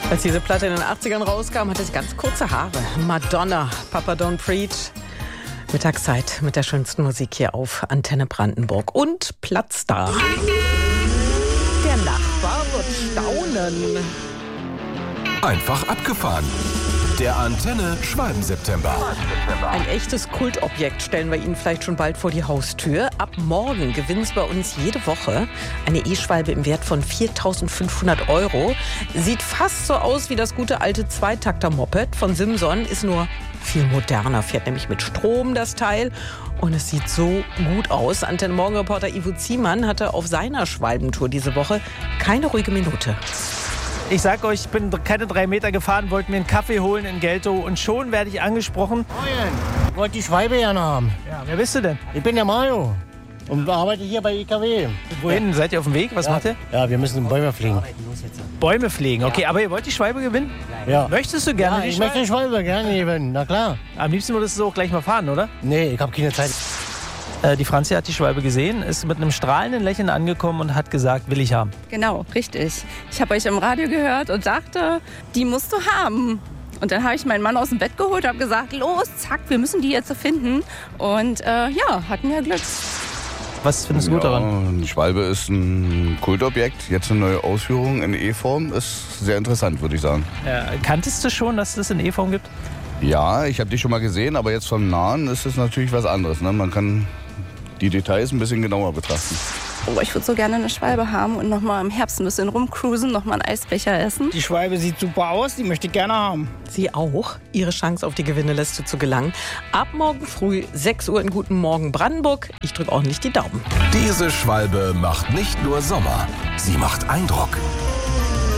Als diese Platte in den 80ern rauskam, hatte sie ganz kurze Haare. Madonna, Papa Don't Preach. Mittagszeit mit der schönsten Musik hier auf Antenne Brandenburg. Und Platz da. Der Nachbar wird staunen. Einfach abgefahren. Der Antenne Schwalben-September. Ein echtes Kultobjekt stellen wir Ihnen vielleicht schon bald vor die Haustür. Ab morgen gewinnen Sie bei uns jede Woche eine E-Schwalbe im Wert von 4.500 €. Sieht fast so aus wie das gute alte Zweitakter-Moped von Simson, ist nur viel moderner, fährt nämlich mit Strom das Teil. Und es sieht so gut aus. Antenne Morgen-Reporter Ivo Ziemann hatte auf seiner Schwalbentour diese Woche keine ruhige Minute. Ich sag euch, ich bin keine 3 Meter gefahren, wollte mir einen Kaffee holen in Geltow und schon werde ich angesprochen. Moin, ich wollte die Schwalbe gerne haben. Ja, wer bist du denn? Ich bin der Mario und arbeite hier bei IKW. Wohin? Seid ihr auf dem Weg? Was macht ihr? Ja, wir müssen Bäume pflegen. Bäume pflegen. Okay, aber ihr wollt die Schwalbe gewinnen? Ja. Möchtest du gerne Ja, die ich Schwalbe? möchte die Schwalbe gerne gewinnen, na klar. Am liebsten würdest du auch gleich mal fahren, oder? Nee, ich habe keine Zeit. Die Franzi hat die Schwalbe gesehen, ist mit einem strahlenden Lächeln angekommen und hat gesagt, will ich haben. Genau, richtig. Ich habe euch im Radio gehört und dachte, die musst du haben. Und dann habe ich meinen Mann aus dem Bett geholt und habe gesagt, los, zack, wir müssen die jetzt finden. Und hatten ja Glück. Was findest du gut daran? Die Schwalbe ist ein Kultobjekt. Jetzt eine neue Ausführung in E-Form ist sehr interessant, würde ich sagen. Kanntest du schon, dass es das in E-Form gibt? Ja, ich habe die schon mal gesehen, aber jetzt vom Nahen ist es natürlich was anderes. Ne? Man kann die Details ein bisschen genauer betrachten. Oh, ich würde so gerne eine Schwalbe haben und nochmal im Herbst ein bisschen rumcruisen, nochmal einen Eisbecher essen. Die Schwalbe sieht super aus, die möchte ich gerne haben. Sie auch, Ihre Chance auf die Gewinneliste zu gelangen. Ab morgen früh 6 Uhr in Guten Morgen Brandenburg. Ich drücke auch nicht die Daumen. Diese Schwalbe macht nicht nur Sommer, sie macht Eindruck.